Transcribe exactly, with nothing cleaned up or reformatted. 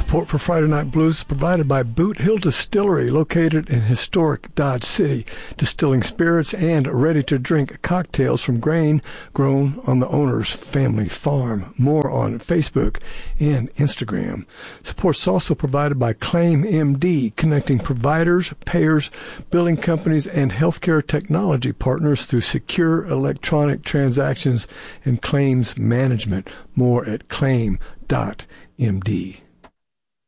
Support for Friday Night Blues is provided by Boot Hill Distillery, located in historic Dodge City, distilling spirits and ready-to-drink cocktails from grain grown on the owner's family farm. More on Facebook and Instagram. Support is also provided by Claim M D, connecting providers, payers, billing companies, and healthcare technology partners through secure electronic transactions and claims management. More at claim dot m d.